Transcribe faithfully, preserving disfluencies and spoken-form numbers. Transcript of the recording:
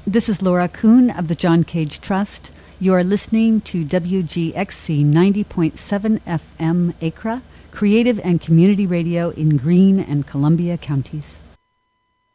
This is Laura Kuhn of the John Cage Trust. You are listening to W G X C ninety point seven F M Acra, creative and community radio in Greene and Columbia counties.